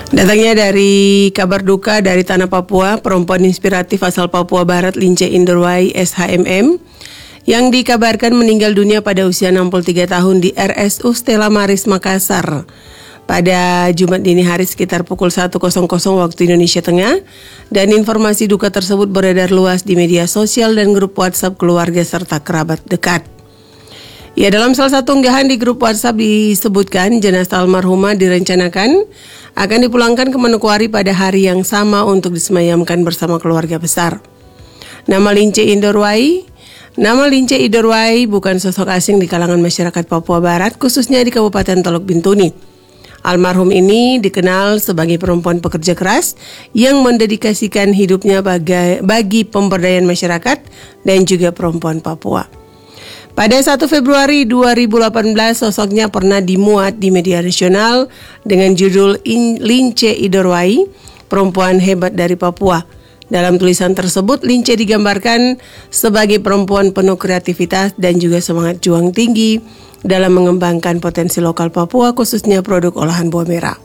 Datangnya dari kabar duka dari tanah Papua, perempuan inspiratif asal Papua Barat Lince Inderwai SHMM yang dikabarkan meninggal dunia pada usia 63 tahun di RSU Stella Maris Makassar pada Jumat dini hari sekitar pukul 1.00 waktu Indonesia Tengah, dan informasi duka tersebut beredar luas di media sosial dan grup WhatsApp keluarga serta kerabat dekat. Ya, dalam salah satu unggahan di grup WhatsApp disebutkan jenazah almarhumah direncanakan akan dipulangkan ke Manokwari pada hari yang sama untuk disemayamkan bersama keluarga besar. Nama Lince Inderwai bukan sosok asing di kalangan masyarakat Papua Barat, khususnya di Kabupaten Teluk Bintuni. Almarhum ini dikenal sebagai perempuan pekerja keras yang mendedikasikan hidupnya bagi pemberdayaan masyarakat dan juga perempuan Papua. Pada 1 Februari 2018, sosoknya pernah dimuat di media nasional dengan judul Lince Inderwai, perempuan hebat dari Papua. Dalam tulisan tersebut, Lince digambarkan sebagai perempuan penuh kreativitas dan juga semangat juang tinggi dalam mengembangkan potensi lokal Papua, khususnya produk olahan buah merah.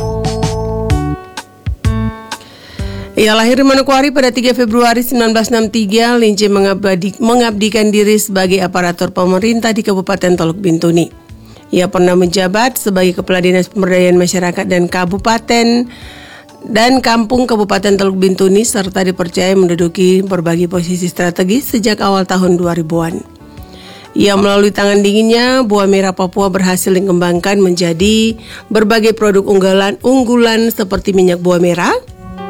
Ia lahir di Manokwari pada 3 Februari 1963, Lince mengabdikan diri sebagai aparatur pemerintah di Kabupaten Teluk Bintuni. Ia pernah menjabat sebagai Kepala Dinas Pemberdayaan Masyarakat dan Kabupaten dan Kampung Kabupaten Teluk Bintuni, serta dipercaya menduduki berbagai posisi strategis sejak awal tahun 2000-an. Ia melalui tangan dinginnya, buah merah Papua berhasil dikembangkan menjadi berbagai produk unggulan seperti minyak buah merah,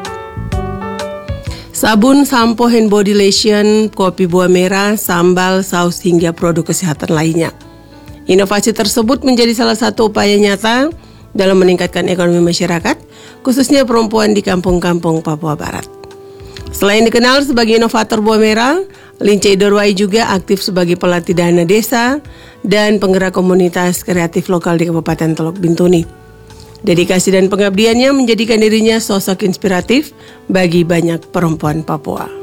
sabun, sampo, hand body lotion, kopi buah merah, sambal, saus, hingga produk kesehatan lainnya. Inovasi tersebut menjadi salah satu upaya nyata dalam meningkatkan ekonomi masyarakat, khususnya perempuan di kampung-kampung Papua Barat. Selain dikenal sebagai inovator buah merah, Lince Inderwai juga aktif sebagai pelatih dana desa dan penggerak komunitas kreatif lokal di Kabupaten Teluk Bintuni. Dedikasi dan pengabdiannya menjadikan dirinya sosok inspiratif bagi banyak perempuan Papua.